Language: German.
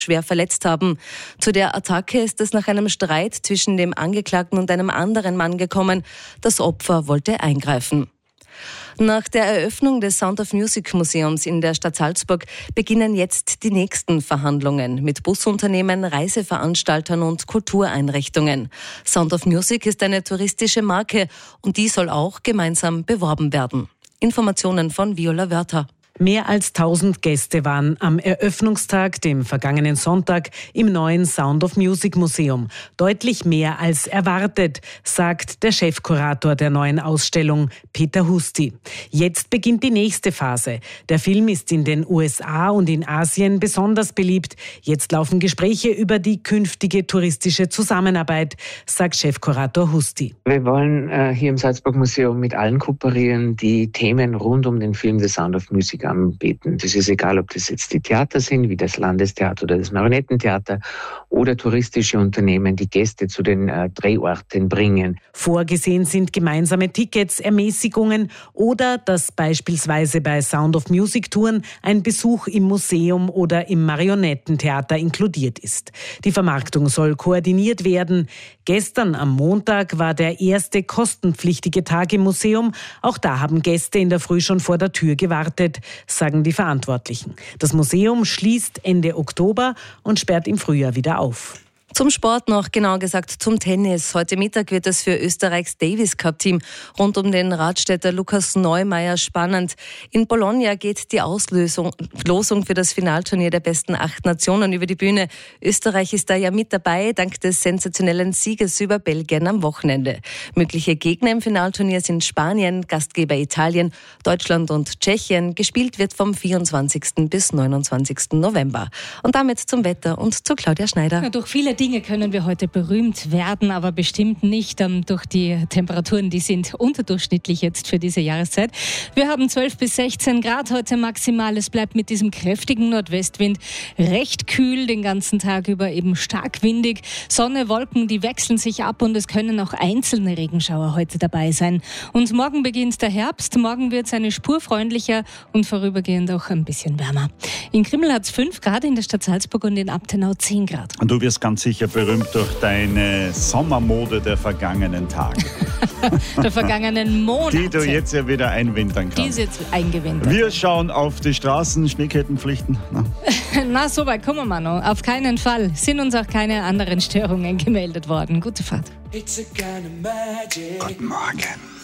schwer verletzt haben. Zu der Attacke ist es nach einem Streit zwischen dem Angeklagten und einem anderen Mann gekommen. Das Opfer wollte eingreifen. Nach der Eröffnung des Sound of Music Museums in der Stadt Salzburg beginnen jetzt die nächsten Verhandlungen mit Busunternehmen, Reiseveranstaltern und Kultureinrichtungen. Sound of Music ist eine touristische Marke und die soll auch gemeinsam beworben werden. Informationen von Viola Wörter. Mehr als 1000 Gäste waren am Eröffnungstag, dem vergangenen Sonntag, im neuen Sound of Music Museum. Deutlich mehr als erwartet, sagt der Chefkurator der neuen Ausstellung, Peter Husti. Jetzt beginnt die nächste Phase. Der Film ist in den USA und in Asien besonders beliebt. Jetzt laufen Gespräche über die künftige touristische Zusammenarbeit, sagt Chefkurator Husti. Wir wollen hier im Salzburg Museum mit allen kooperieren, die Themen rund um den Film The Sound of Music anbieten. Das ist egal, ob das jetzt die Theater sind, wie das Landestheater oder das Marionettentheater oder touristische Unternehmen, die Gäste zu den Drehorten bringen. Vorgesehen sind gemeinsame Tickets, Ermäßigungen oder dass beispielsweise bei Sound of Music Touren ein Besuch im Museum oder im Marionettentheater inkludiert ist. Die Vermarktung soll koordiniert werden. Gestern am Montag war der erste kostenpflichtige Tag im Museum. Auch da haben Gäste in der Früh schon vor der Tür gewartet, sagen die Verantwortlichen. Das Museum schließt Ende Oktober und sperrt im Frühjahr wieder auf. Zum Sport noch, genauer gesagt zum Tennis. Heute Mittag wird es für Österreichs Davis Cup Team rund um den Radstädter Lukas Neumeier spannend. In Bologna geht die Auslosung für das Finalturnier der besten 8 Nationen über die Bühne. Österreich ist da ja mit dabei, dank des sensationellen Sieges über Belgien am Wochenende. Mögliche Gegner im Finalturnier sind Spanien, Gastgeber Italien, Deutschland und Tschechien. Gespielt wird vom 24. bis 29. November. Und damit zum Wetter und zu Claudia Schneider. Ja, durch viele Dinge können wir heute berühmt werden, aber bestimmt nicht durch die Temperaturen, die sind unterdurchschnittlich jetzt für diese Jahreszeit. Wir haben 12 bis 16 Grad heute maximal. Es bleibt mit diesem kräftigen Nordwestwind recht kühl den ganzen Tag über, eben stark windig. Sonne, Wolken, die wechseln sich ab und es können auch einzelne Regenschauer heute dabei sein. Und morgen beginnt der Herbst. Morgen wird es eine Spur freundlicher und vorübergehend auch ein bisschen wärmer. In Krimml hat es 5 Grad, in der Stadt Salzburg und in Abtenau 10 Grad. Und du wirst ganz sicher berühmt durch deine Sommermode der vergangenen Tage. Der vergangenen Monate. Die du jetzt ja wieder einwintern kannst. Die ist jetzt eingewintert. Wir schauen auf die Straßen, Schneekettenpflichten. Na, so weit kommen wir noch. Auf keinen Fall. Sind uns auch keine anderen Störungen gemeldet worden. Gute Fahrt. Guten Morgen.